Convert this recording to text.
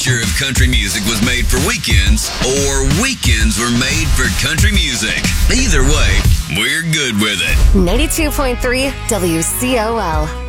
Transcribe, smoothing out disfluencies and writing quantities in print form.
sure if country music was made for weekends or weekends were made for country music. Either way, we're good with it. 92.3 WCOL.